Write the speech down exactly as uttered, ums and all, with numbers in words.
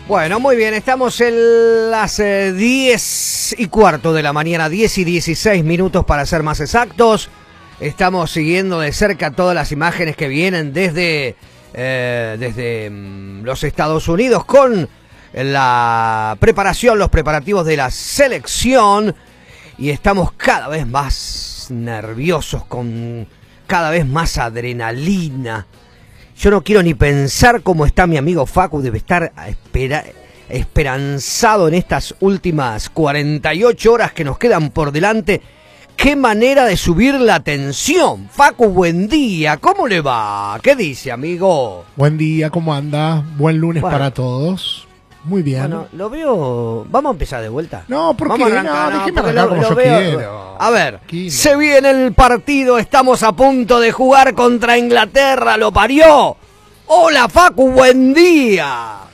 Bueno, muy bien, estamos en las eh, diez y cuarto de la mañana, diez y dieciséis minutos para ser más exactos. Estamos siguiendo de cerca todas las imágenes que vienen desde, eh, desde mm, los Estados Unidos con la preparación, los preparativos de la selección. Y estamos cada vez más nerviosos, con cada vez más adrenalina. Yo no quiero ni pensar cómo está mi amigo Facu, debe estar espera, esperanzado en estas últimas cuarenta y ocho horas que nos quedan por delante. ¡Qué manera de subir la tensión! Facu, buen día, ¿cómo le va? ¿Qué dice, amigo? Buen día, ¿cómo anda? Buen lunes bueno. para todos. Muy bien. Bueno, lo veo... ¿Vamos a empezar de vuelta? No, ¿por qué? Vamos a arrancar, no, no, déjeme arrancar lo, como lo yo veo... quiero. A ver, Tranquilo. Se viene el partido, estamos a punto de jugar contra Inglaterra, lo parió. Hola, Facu, buen día.